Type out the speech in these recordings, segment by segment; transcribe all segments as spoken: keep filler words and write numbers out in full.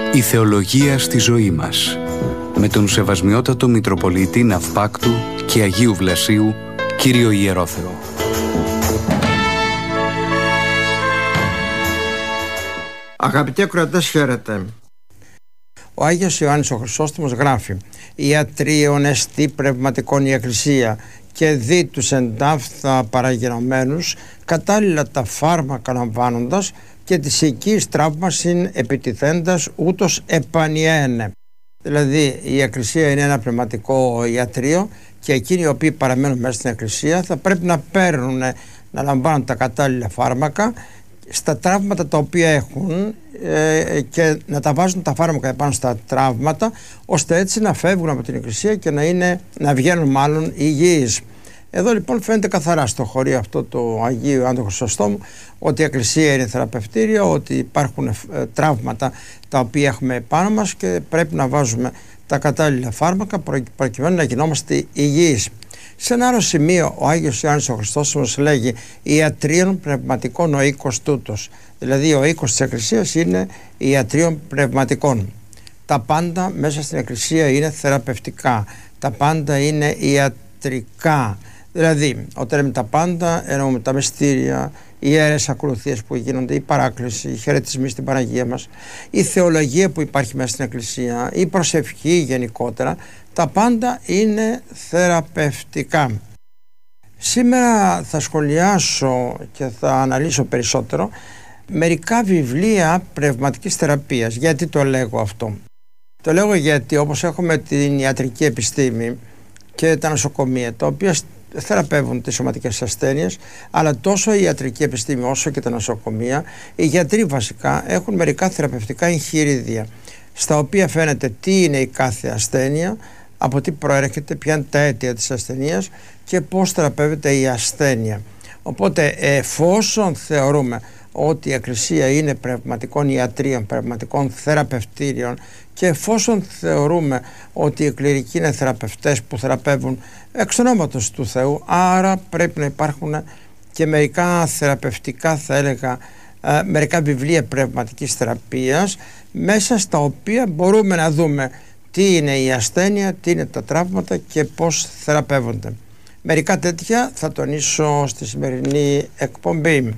Η θεολογία στη ζωή μας. Με τον Σεβασμιότατο Μητροπολίτη Ναυπάκτου και Αγίου Βλασίου, κύριο Ιερόθεο. Αγαπητοί ακροατές, χαίρετε. Ο Άγιος Ιωάννης ο Χρυσόστομος γράφει: «Ιατρίων εστί πνευματικών η Εκκλησία και δι τους εντάφθα παραγενωμένους, κατάλληλα τα φάρμακα λαμβάνοντας και της οικείς τραύμασιν επιτιθέντας ούτως επανιένε». Δηλαδή η Εκκλησία είναι ένα πνευματικό ιατρείο και εκείνοι οι οποίοι παραμένουν μέσα στην Εκκλησία θα πρέπει να παίρνουν, να λαμβάνουν τα κατάλληλα φάρμακα στα τραύματα τα οποία έχουν ε, και να τα βάζουν τα φάρμακα επάνω στα τραύματα, ώστε έτσι να φεύγουν από την Εκκλησία και να, είναι, να βγαίνουν μάλλον υγιείς. Εδώ λοιπόν φαίνεται καθαρά στο χωρίο αυτό το Αγίου Ιωάννου Χρυσοστόμου ότι η Εκκλησία είναι θεραπευτήρια, ότι υπάρχουν ε, τραύματα τα οποία έχουμε επάνω μας και πρέπει να βάζουμε τα κατάλληλα φάρμακα προκειμένου να γινόμαστε υγιείς. Σε ένα άλλο σημείο ο Άγιος Ιωάννης ο Χρυσόστομος λέγει «Ιατρίων πνευματικών ο οίκος τούτος». Δηλαδή ο οίκος της Εκκλησίας είναι ιατρίων πνευματικών. Τα πάντα μέσα στην Εκκλησία είναι θεραπευτικά, τα πάντα είναι ιατρικά. Δηλαδή όταν λέμε τα πάντα εννοούμε τα μυστήρια, οι ιερές ακολουθίες που γίνονται, η παράκληση, οι χαιρετισμοί στην Παναγία μας, η θεολογία που υπάρχει μέσα στην Εκκλησία, η προσευχή γενικότερα, τα πάντα είναι θεραπευτικά. Σήμερα θα σχολιάσω και θα αναλύσω περισσότερο μερικά βιβλία πνευματικής θεραπείας. Γιατί το λέγω αυτό? Το λέγω γιατί όπως έχουμε την ιατρική επιστήμη και τα νοσοκομεία, τα οποία θεραπεύουν τις σωματικές ασθένειες, αλλά τόσο η ιατρική επιστήμη όσο και τα νοσοκομεία, οι γιατροί βασικά έχουν μερικά θεραπευτικά εγχειρίδια, στα οποία φαίνεται τι είναι η κάθε ασθένεια, από τι προέρχεται, ποια είναι τα αίτια της ασθενείας και πώς θεραπεύεται η ασθένεια. Οπότε εφόσον θεωρούμε ότι η Εκκλησία είναι πνευματικών ιατρίων, πνευματικών θεραπευτήριων και εφόσον θεωρούμε ότι οι κληρικοί είναι θεραπευτές που θεραπεύουν εξ ονόματος του Θεού, άρα πρέπει να υπάρχουν και μερικά θεραπευτικά, θα έλεγα, ε, μερικά βιβλία πνευματικής θεραπείας, μέσα στα οποία μπορούμε να δούμε τι είναι η ασθένεια, τι είναι τα τραύματα και πώς θεραπεύονται. Μερικά τέτοια θα τονίσω στη σημερινή εκπομπή.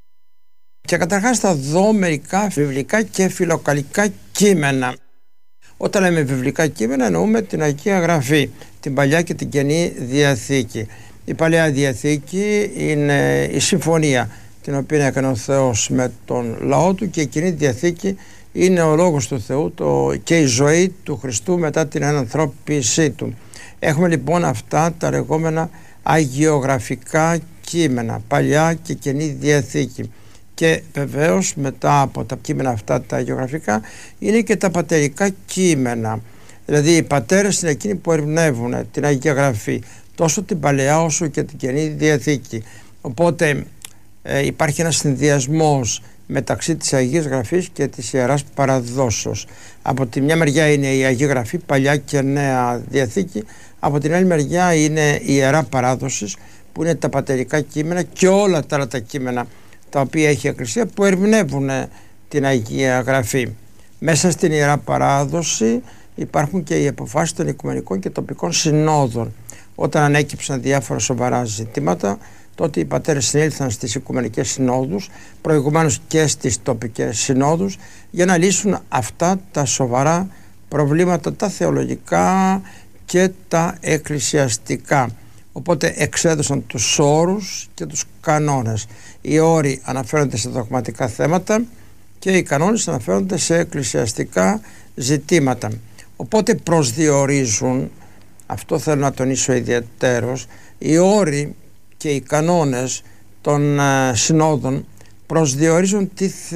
Και καταρχάς θα δω μερικά βιβλικά και φιλοκαλικά κείμενα. Όταν λέμε βιβλικά κείμενα εννοούμε την Αγία Γραφή, την Παλιά και την Καινή Διαθήκη. Η Παλαιά Διαθήκη είναι η συμφωνία την οποία έκανε ο Θεός με τον λαό του και η Καινή Διαθήκη είναι ο Λόγος του Θεού το, και η ζωή του Χριστού μετά την ανανθρώπισή του. Έχουμε λοιπόν αυτά τα λεγόμενα αγιογραφικά κείμενα, Παλιά και Καινή Διαθήκη. Και βεβαίως μετά από τα κείμενα αυτά τα αγιογραφικά είναι και τα πατερικά κείμενα. Δηλαδή οι πατέρες είναι εκείνοι που ερμηνεύουν την Αγία Γραφή, τόσο την Παλαιά όσο και την Καινή Διαθήκη. Οπότε ε, υπάρχει ένας συνδυασμός μεταξύ της Αγίας Γραφής και της Ιεράς Παραδόσεως. Από τη μια μεριά είναι η Αγία Γραφή, Παλιά και Νέα Διαθήκη, από την άλλη μεριά είναι η Ιερά Παράδοσης που είναι τα πατερικά κείμενα και όλα τα άλλα τα κείμενα τα οποία έχει η Εκκλησία που ερμηνεύουν την Αγία Γραφή. Μέσα στην Ιερά Παράδοση υπάρχουν και οι αποφάσεις των οικουμενικών και τοπικών συνόδων. Όταν ανέκυψαν διάφορα σοβαρά ζητήματα, τότε οι πατέρες συνήλθαν στις οικουμενικές συνόδους, προηγουμένως και στις τοπικές συνόδους, για να λύσουν αυτά τα σοβαρά προβλήματα, τα θεολογικά και τα εκκλησιαστικά. Οπότε εξέδωσαν τους όρους και τους κανόνες. Οι όροι αναφέρονται σε δογματικά θέματα και οι κανόνες αναφέρονται σε εκκλησιαστικά ζητήματα. Οπότε προσδιορίζουν, αυτό θέλω να τονίσω ιδιαιτέρως, οι όροι και οι κανόνες των uh, συνόδων προσδιορίζουν τι